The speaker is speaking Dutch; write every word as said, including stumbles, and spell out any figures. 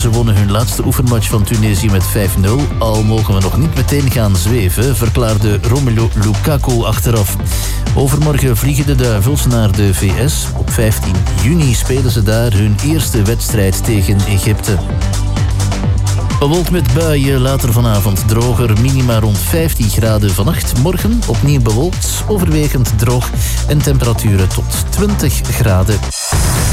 Ze wonnen hun laatste oefenmatch van Tunesië met vijf nul. Al mogen we nog niet meteen gaan zweven, verklaarde Romelu Lukaku achteraf. Overmorgen vliegen de Duivels naar de V S. Op vijftien juni spelen ze daar hun eerste wedstrijd tegen Egypte. Bewolkt met buien, later vanavond droger, minima rond vijftien graden vannacht. Morgen opnieuw bewolkt, overwegend droog en temperaturen tot twintig graden.